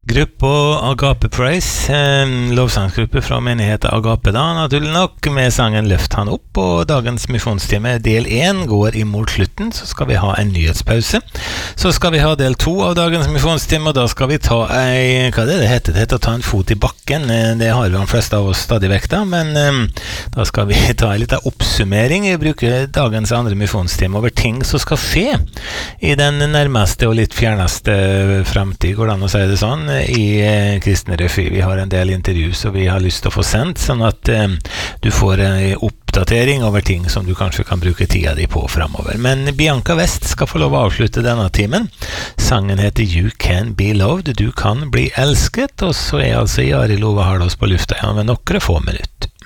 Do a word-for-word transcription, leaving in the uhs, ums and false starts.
Gruppe Agape Praise, eh, lovsangsgruppe fra menigheten Agape da, naturlig nok, med sangen Løft han opp, og dagens misjonstime del én går imot slutten, så skal vi ha en nyhetspause. Så skal vi ha del to av dagens misjonstime, og da skal vi ta ei, hva er det det heter? Det heter å ta en fot i bakken, det har vi de fleste av oss stadig vekk da, men eh, da skal vi ta en liten oppsummering. Vi bruker dagens andre misjonstime over ting som skal skje i den nærmeste og litt fjerneste fremtid, går det an å si det sånn, i eh, Kristne Revy. Vi har en del intervju som vi har lyst til å få sendt, sånn at eh, du får en oppdatering over ting som du kanskje kan bruke tida di på fremover. Men Bianca West skal få lov å avslutte denne timen. Sangen heter You Can Be Loved, du kan bli elsket, og så er altså Jari Love Hardås på lufta igjen med noen få minutter.